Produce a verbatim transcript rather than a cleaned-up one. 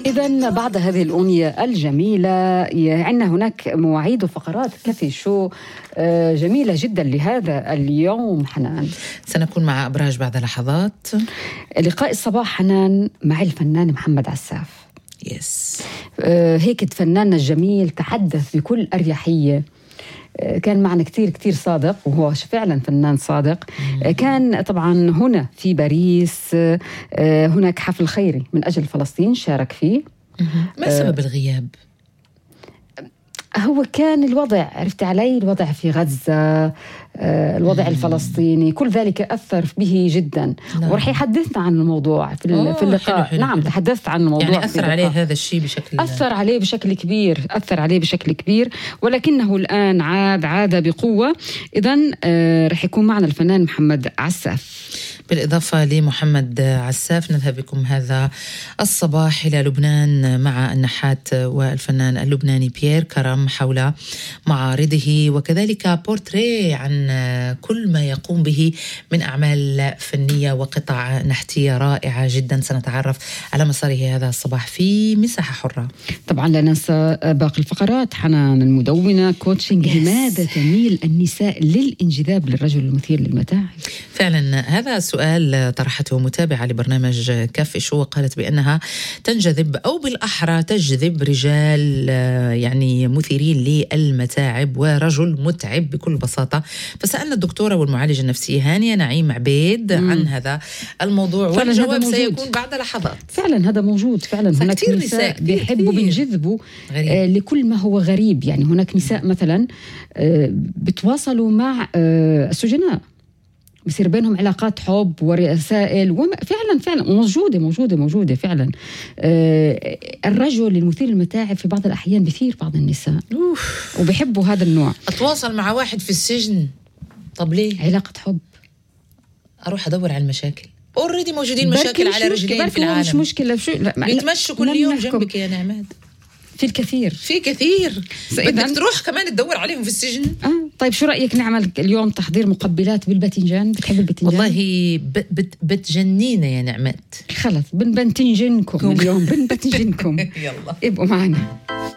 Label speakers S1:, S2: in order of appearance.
S1: إذن بعد هذه الأغنية الجميلة عندنا هناك مواعيد وفقرات كافي شو جميلة جدا لهذا اليوم. حنان،
S2: سنكون مع أبراج بعد لحظات.
S1: لقاء الصباح حنان مع الفنان محمد عساف.
S2: يس.
S1: هيك فناننا الجميل تحدث بكل أريحية، كان معنا كتير كتير صادق، وهو فعلا فنان صادق. مم. كان طبعا هنا في باريس هناك حفل خيري من أجل فلسطين شارك فيه.
S2: مم. ما سبب الغياب؟
S1: هو كان الوضع، عرفت علي، الوضع في غزة، الوضع مم. الفلسطيني، كل ذلك أثر به جدا. نعم. ورح يحدثنا عن الموضوع في, في اللقاء. حلو حلو. نعم، تحدثت عن الموضوع.
S2: يعني أثر عليه هذا الشيء بشكل
S1: أثر عليه بشكل كبير أثر عليه بشكل كبير ولكنه الآن عاد عاد بقوة. إذن آه رح يكون معنا الفنان محمد عساف.
S2: بالإضافة لمحمد عساف نذهب بكم هذا الصباح إلى لبنان مع النحات والفنان اللبناني بيير كرم حول معارضه، وكذلك بورتريه عن كل ما يقوم به من أعمال فنية وقطع نحتية رائعة جدا. سنتعرف على مساره هذا الصباح في مساحة حرة.
S1: طبعا لا ننسى باقي الفقرات. حنان المدونة كوتشنج، لماذا تميل النساء للانجذاب للرجل المثير للمتاعب؟
S2: فعلا هذا سؤال طرحته متابعة لبرنامج كافي شو، وقالت بأنها تنجذب أو بالأحرى تجذب رجال يعني مثيرين للمتاعب ورجل متعب بكل بساطة. فسألنا الدكتورة والمعالجة النفسية هانية نعيم عبيد مم. عن هذا الموضوع، والجواب سيكون بعد لحظات.
S1: فعلا هذا موجود فعلا. هناك نساء بيحبوا بينجذبوا آه لكل ما هو غريب. يعني هناك نساء مثلا آه بتواصلوا مع آه السجناء، بصير بينهم علاقات حب ورسائل، وفعلا فعلا موجودة موجودة موجودة فعلا. آه الرجل المثير للمتاعب في بعض الأحيان بثير بعض النساء أوف. وبيحبوا هذا النوع.
S2: أتواصل مع واحد في السجن، طب ليه؟
S1: علاقة حب.
S2: أروح أدور على المشاكل. أوريدي موجودين مشاكل على رجلين في العالم.
S1: مش مشكلة شو
S2: بيتمشوا كل يوم جنبك يا نعمات.
S1: في الكثير
S2: في كثير بدك تروح كمان تدور عليهم في السجن.
S1: آه. طيب شو رأيك نعمل اليوم تحضير مقبلات بالباذنجان؟ بتحب الباذنجان؟
S2: والله بت بتجنينا يا نعمات.
S1: خلص بنبتنجنكم اليوم بنبتنجنكم.
S2: يلا
S1: ابقوا معنا.